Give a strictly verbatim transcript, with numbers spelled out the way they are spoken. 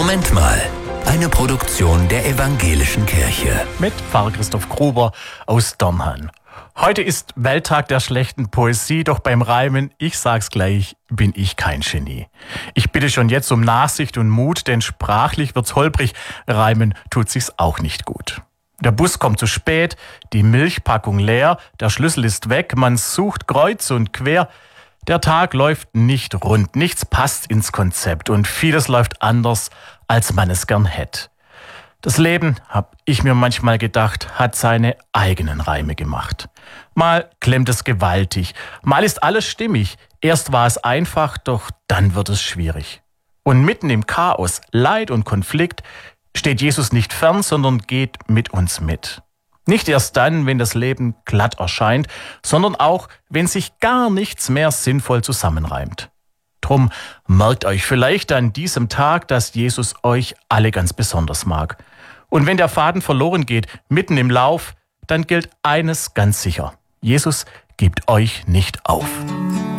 Moment mal. Eine Produktion der Evangelischen Kirche. Mit Pfarrer Christoph Gruber aus Dörnhan. Heute ist Welttag der schlechten Poesie, doch beim Reimen, ich sag's gleich, bin ich kein Genie. Ich bitte schon jetzt um Nachsicht und Mut, denn sprachlich wird's holprig, reimen tut sich's auch nicht gut. Der Bus kommt zu spät, die Milchpackung leer, der Schlüssel ist weg, man sucht kreuz und quer. Der Tag läuft nicht rund, nichts passt ins Konzept und vieles läuft anders, als man es gern hätte. Das Leben, hab ich mir manchmal gedacht, hat seine eigenen Reime gemacht. Mal klemmt es gewaltig, mal ist alles stimmig. Erst war es einfach, doch dann wird es schwierig. Und mitten im Chaos, Leid und Konflikt steht Jesus nicht fern, sondern geht mit uns mit. Nicht erst dann, wenn das Leben glatt erscheint, sondern auch, wenn sich gar nichts mehr sinnvoll zusammenreimt. Drum merkt euch vielleicht an diesem Tag, dass Jesus euch alle ganz besonders mag. Und wenn der Faden verloren geht, mitten im Lauf, dann gilt eines ganz sicher. Jesus gibt euch nicht auf.